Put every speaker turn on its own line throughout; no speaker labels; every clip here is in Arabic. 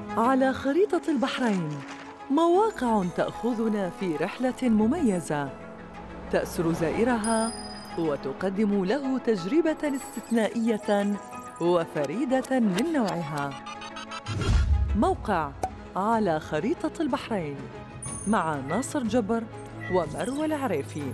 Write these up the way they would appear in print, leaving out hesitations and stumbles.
على خريطة البحرين مواقع تأخذنا في رحلة مميزة تأسر زائرها وتقدم له تجربة استثنائية وفريدة من نوعها. موقع على خريطة البحرين مع ناصر جبر ومروى العريفي.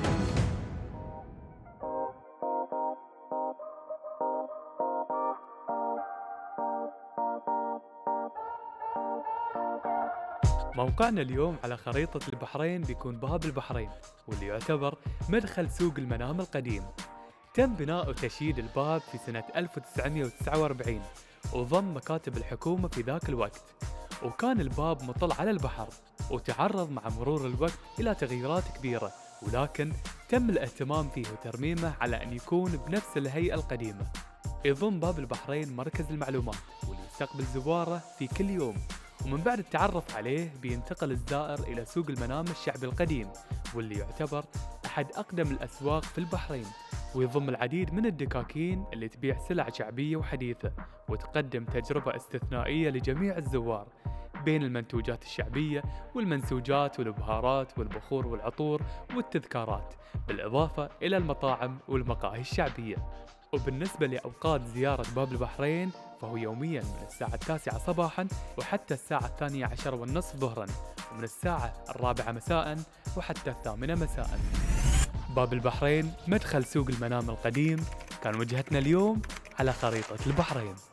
موقعنا اليوم على خريطة البحرين بيكون باب البحرين، واللي يعتبر مدخل سوق المنام القديم. تم بناء وتشييد الباب في سنة 1949 وضم مكاتب الحكومة في ذاك الوقت، وكان الباب مطل على البحر، وتعرض مع مرور الوقت إلى تغييرات كبيرة، ولكن تم الاهتمام فيه وترميمه على أن يكون بنفس الهيئة القديمة. يضم باب البحرين مركز المعلومات واللي يستقبل زواره في كل يوم، ومن بعد التعرف عليه بينتقل الزائر إلى سوق المنام الشعبي القديم، واللي يعتبر أحد أقدم الأسواق في البحرين، ويضم العديد من الدكاكين اللي تبيع سلع شعبية وحديثة، وتقدم تجربة استثنائية لجميع الزوار بين المنتوجات الشعبية والمنسوجات والبهارات والبخور والعطور والتذكارات، بالإضافة إلى المطاعم والمقاهي الشعبية. وبالنسبة لأوقات زيارة باب البحرين فهو يومياً من الساعة 9 صباحاً وحتى الساعة 12:30 ظهراً، ومن الساعة 4 مساءً وحتى 8 مساءً. باب البحرين مدخل سوق المنام القديم، كان وجهتنا اليوم على خريطة البحرين.